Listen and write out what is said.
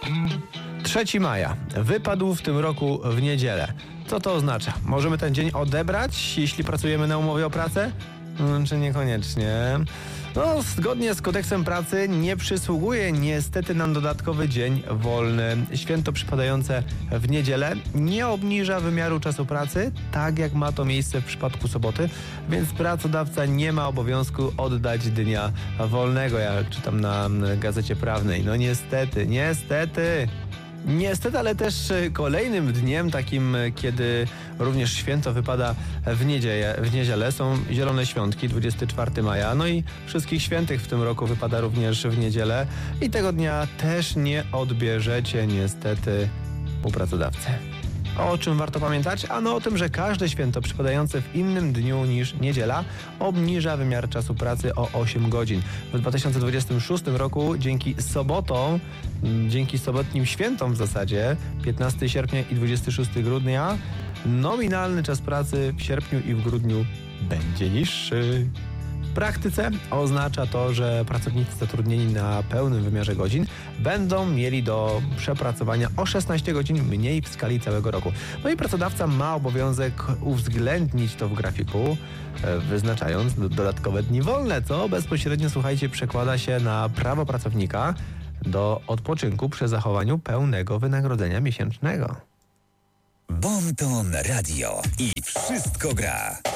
3 maja wypadł w tym roku w niedzielę. Co to oznacza? Możemy ten dzień odebrać, jeśli pracujemy na umowie o pracę? Czy niekoniecznie? No, zgodnie z kodeksem pracy nie przysługuje niestety nam dodatkowy dzień wolny. Święto przypadające w niedzielę nie obniża wymiaru czasu pracy, tak jak ma to miejsce w przypadku soboty, więc pracodawca nie ma obowiązku oddać dnia wolnego. Ja czytam na Gazecie Prawnej. No niestety, ale też kolejnym dniem takim, kiedy również święto wypada w niedzielę, są Zielone Świątki, 24 maja. No i Wszystkich Świętych w tym roku wypada również w niedzielę i tego dnia też nie odbierzecie niestety u pracodawcy. O czym warto pamiętać? Ano o tym, że każde święto przypadające w innym dniu niż niedziela obniża wymiar czasu pracy o 8 godzin. W 2026 roku dzięki sobotnim świętom w zasadzie, 15 sierpnia i 26 grudnia, nominalny czas pracy w sierpniu i w grudniu będzie niższy. W praktyce oznacza to, że pracownicy zatrudnieni na pełnym wymiarze godzin będą mieli do przepracowania o 16 godzin mniej w skali całego roku. No i pracodawca ma obowiązek uwzględnić to w grafiku, wyznaczając dodatkowe dni wolne, co bezpośrednio, przekłada się na prawo pracownika do odpoczynku przy zachowaniu pełnego wynagrodzenia miesięcznego. Bon Ton Radio i wszystko gra.